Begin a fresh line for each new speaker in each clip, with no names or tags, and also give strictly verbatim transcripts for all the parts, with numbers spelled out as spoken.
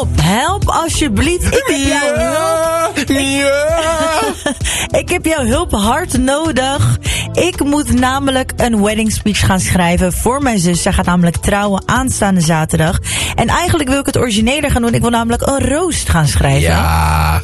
help, help alsjeblieft. Ik heb jouw hulp.
Ja.
Ik heb jouw hulp hard nodig. Ik moet namelijk een wedding speech gaan schrijven voor mijn zus. Zij gaat namelijk trouwen aanstaande zaterdag. En eigenlijk wil ik het origineler gaan doen. Ik wil namelijk een roost gaan schrijven.
Ja,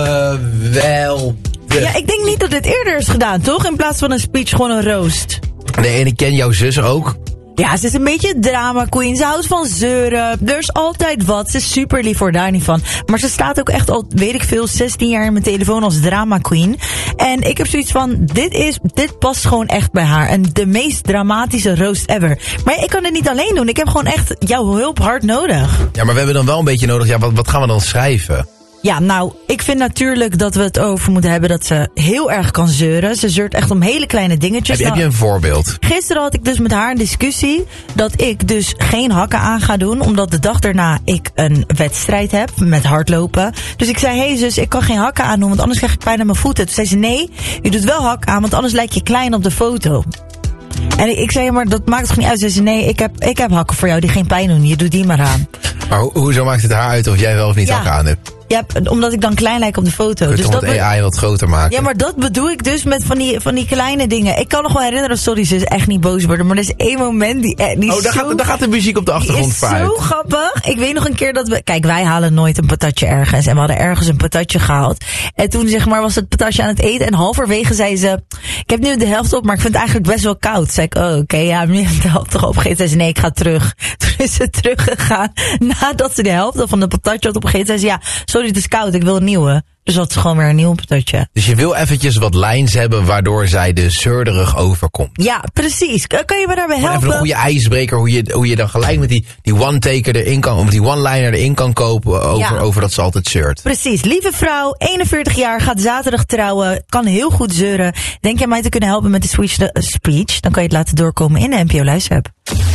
geweldig.
Ja, ik denk niet dat dit eerder is gedaan, toch? In plaats van een speech, gewoon een roost.
Nee, en ik ken jouw zus ook.
Ja, ze is een beetje drama queen. Ze houdt van zeuren. Er is altijd wat. Ze is super lief, voor daar niet van. Maar ze staat ook echt al, weet ik veel, zestien jaar in mijn telefoon als drama queen. En ik heb zoiets van, dit is, dit past gewoon echt bij haar. En de meest dramatische roast ever. Maar ik kan het niet alleen doen. Ik heb gewoon echt jouw hulp hard nodig.
Ja, maar we hebben dan wel een beetje nodig. Ja, wat, wat gaan we dan schrijven?
Ja, nou, ik vind natuurlijk dat we het over moeten hebben dat ze heel erg kan zeuren. Ze zeurt echt om hele kleine dingetjes.
Heb, heb je een voorbeeld?
Gisteren had ik dus met haar een discussie dat ik dus geen hakken aan ga doen, omdat de dag daarna ik een wedstrijd heb met hardlopen. Dus ik zei, hé hey zus, ik kan geen hakken aan doen, want anders krijg ik pijn aan mijn voeten. Toen zei ze, nee, je doet wel hakken aan, want anders lijk je klein op de foto. En ik, ik zei, maar dat maakt toch niet uit? Ze zei, nee, ik heb, ik heb hakken voor jou die geen pijn doen, je doet die maar aan.
Maar ho- hoezo maakt het haar uit of jij wel of niet
Ja.
hakken aan hebt?
Ja, omdat ik dan klein lijk op de foto.
Kun je
Dus
toch
dat
met
be-
A I wat groter maken?
Ja, maar dat bedoel ik dus met van die, van die kleine dingen. Ik kan nog wel herinneren, sorry zus, echt niet boos worden. Maar er is één moment die, eh, die
Oh, daar,
zo,
gaat, daar gaat de muziek op de
die
achtergrond
is
vooruit.
zo grappig. Ik weet nog een keer dat we... Kijk, wij halen nooit een patatje ergens. En we hadden ergens een patatje gehaald. En toen zeg maar was het patatje aan het eten. En halverwege zei ze, ik heb nu de helft op, maar ik vind het eigenlijk best wel koud. Zei ik, oh oké, okay, ja, nu heb ik de helft toch opgegeten. Zei ze, nee, ik ga terug. Toen is ze teruggegaan. Nadat ze de helft van de patatje had opgegeten, zei ze, ja, sorry, het is koud, ik wil een nieuwe. Dus had ze gewoon weer een nieuw patatje.
Dus je wil eventjes wat lijns hebben waardoor zij de zeurderig overkomt.
Ja, precies. K- Kan je me daarbij
Gewoon
helpen?
even een goede ijsbreker, hoe je, hoe je dan gelijk met die, die one-taker erin kan, of die one-liner erin kan kopen over,
Ja.
over dat ze altijd zeurt.
Precies. Lieve vrouw, eenenveertig jaar, gaat zaterdag trouwen, kan heel goed zeuren. Denk jij mij te kunnen helpen met de speech, de, uh, speech? Dan kan je het laten doorkomen in de N P O Luisterapp.